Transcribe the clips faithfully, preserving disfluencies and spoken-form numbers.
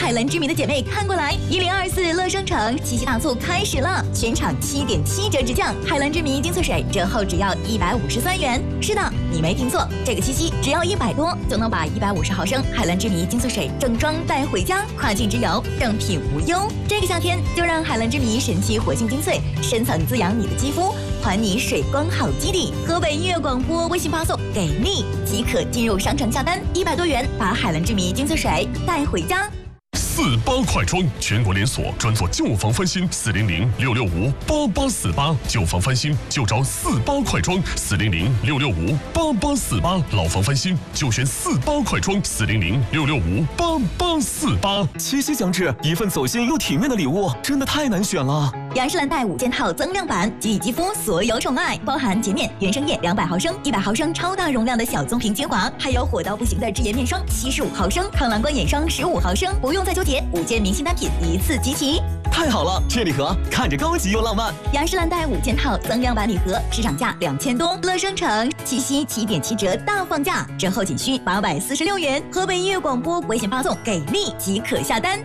海蓝之谜的姐妹看过来，一零二四乐商城七夕大促开始了，全场七点七折直降，海蓝之谜精粹水折后只要一百五十三元。是的，你没听错，这个七夕只要一百多就能把一百五十毫升海蓝之谜精粹水正装带回家，跨境直邮，正品无忧。这个夏天就让海蓝之谜神奇活性精粹深层滋养你的肌肤，还你水光好基底。河北音乐广播微信发送给力即可进入商城下单，一百多元把海蓝之谜精粹水带回家。 四八快装，全国连锁，专做旧房翻新，四零零六六五八八四八，旧房翻新就找四八快装，四零零六六五八八四八，老房翻新就选四八快装，四零零六六五八八四八。 七夕将至，一份走心又体面的礼物，真的太难选了。 雅诗兰黛五件套增量版，给予肌肤所有宠爱，包含洁面、原生液两百毫升、一百毫升超大容量的小棕瓶精华，还有火到不行的智颜面霜七十五毫升、抗蓝光眼霜十五毫升，不用再纠结，五件明星单品一次集齐。 太好了，这礼盒看着高级又浪漫。 雅诗兰黛五件套增量版礼盒，市场价两千多，乐商城七夕七点七折大放价，折后仅需八百四十六元。河北音乐广播微信发送给力即可下单。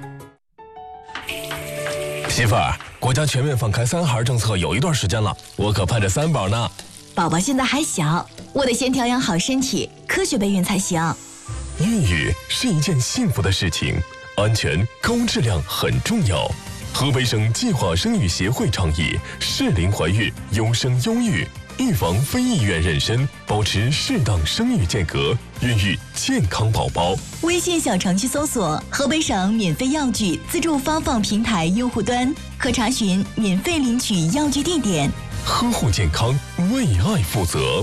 媳妇儿，国家全面放开三孩政策有一段时间了，我可盼着三宝呢。 宝宝现在还小，我得先调养好身体，科学备孕才行。 孕育是一件幸福的事情，安全高质量很重要。河北省计划生育协会倡议适龄怀孕，优生优育，预防非意愿妊娠，保持适当生育间隔，孕育健康宝宝。 微信小程序搜索河北省免费药具自助发放平台用户端，可查询免费领取药具地点。 呵护健康，为爱负责。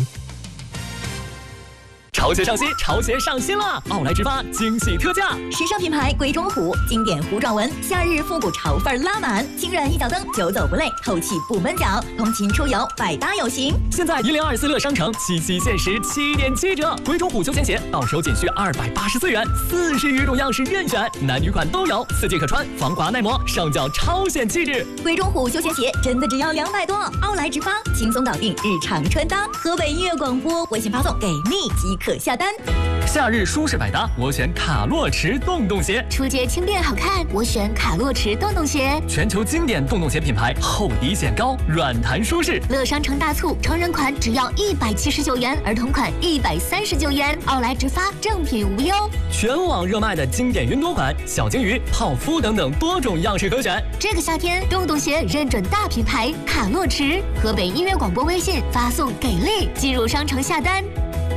潮鞋上新，潮鞋上新了！奥莱直发惊喜特价， 时尚品牌鬼冢虎经典糊状纹，夏日复古潮范拉满，轻软一脚蹬，久走不累，透气不闷脚，通勤出游百搭有型。 现在一零二四乐商城七夕限时七点七折，鬼冢虎休闲鞋到手仅需二百八十四元，四十余种样式任选，男女款都有，四季可穿，防滑耐磨，上脚超显气质。 鬼冢虎休闲鞋真的只要两百多，奥莱直发轻松搞定日常穿搭。河北音乐广播微信发送给力即可下单。 夏日舒适百搭，我选卡洛驰洞洞鞋。 出街轻便好看，我选卡洛驰洞洞鞋。 全球经典洞洞鞋品牌，厚底显高，软弹舒适。 乐商城大促，成人款只要一百七十九元，儿童款一百三十九元。奥莱直发，正品无忧。 全网热卖的经典云朵款、小鲸鱼、泡芙等等多种样式可选。 这个夏天，洞洞鞋认准大品牌卡洛驰。河北音乐广播微信发送给力，进入商城下单。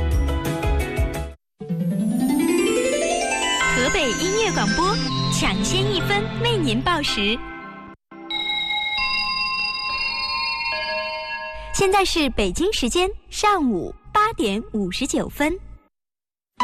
河北音乐广播，抢先一分为您报时。现在是北京时间上午八点五十九分。